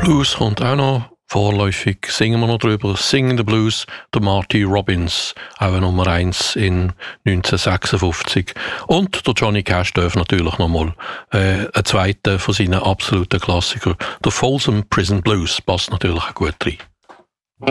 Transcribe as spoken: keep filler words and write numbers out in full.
Blues kommt auch noch. Vorläufig singen wir noch drüber. Singing the Blues, der Marty Robbins, auch eine Nummer eins in neunzehnhundertsechsundfünfzig. Und der Johnny Cash darf natürlich nochmal äh, einen zweiten von seinen absoluten Klassikern, der Folsom Prison Blues, passt natürlich auch gut rein.